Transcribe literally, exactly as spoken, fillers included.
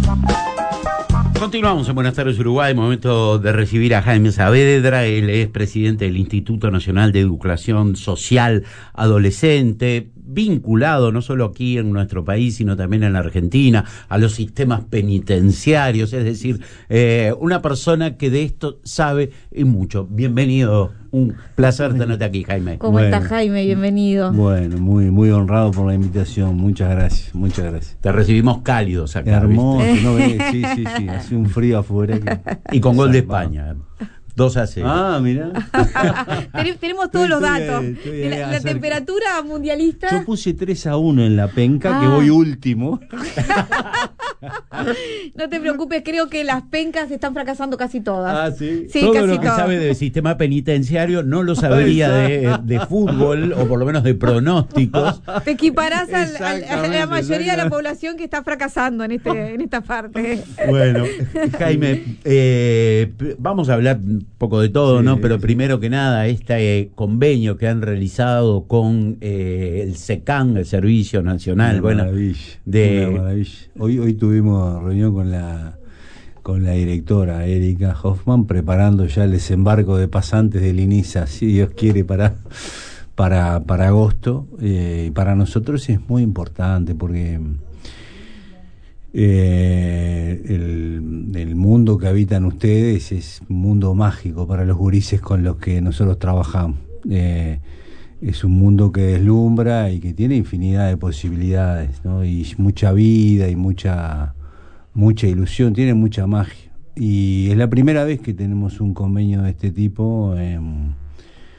Continuamos en Buenas tardes Uruguay, momento de recibir a Jaime Saavedra. Él es presidente del Instituto Nacional de Educación Social Adolescente, vinculado no solo aquí en nuestro país, sino también en la Argentina, a los sistemas penitenciarios, es decir, eh, una persona que de esto sabe y mucho. Bienvenido, un placer tenerte aquí, Jaime. ¿Cómo bueno, estás, Jaime? Bienvenido. Bueno, muy muy honrado por la invitación, muchas gracias, muchas gracias. Te recibimos cálidos acá. Hermoso, ¿viste? ¿no ves? Sí, sí, sí, hace un frío afuera. Que... Y con gol de Zarpado. España. dos a cero. Ah, mirá. Ten- Tenemos todos los Estoy, datos. estoy De la, ahí la acerca. temperatura mundialista. Yo puse tres a uno en la penca, Ah. que voy último. No te preocupes, creo que las pencas están fracasando casi todas. Ah, sí. Sí, Todo casi lo que todas. sabe del sistema penitenciario no lo sabría de, de fútbol, o por lo menos de pronósticos. Te equiparás al- al- a la Exactamente, mayoría de la exactamente. población que está fracasando en este en esta parte. Bueno, Jaime, eh, p- vamos a hablar un poco de todo, Sí, ¿no? Pero sí. primero que nada, este eh, convenio que han realizado con eh, el SECAN, el Servicio Nacional, Una bueno, maravilla, de- una maravilla. Hoy, hoy tuvimos reunión con la con la directora Erika Hoffman, preparando ya el desembarco de pasantes del INISA, si Dios quiere, para para, para agosto. Eh, y para nosotros es muy importante porque eh, el, el mundo que habitan ustedes es un mundo mágico para los gurises con los que nosotros trabajamos. Eh, es un mundo que deslumbra y que tiene infinidad de posibilidades, ¿no? Y mucha vida y mucha mucha ilusión, tiene mucha magia. Y es la primera vez que tenemos un convenio de este tipo. Eh,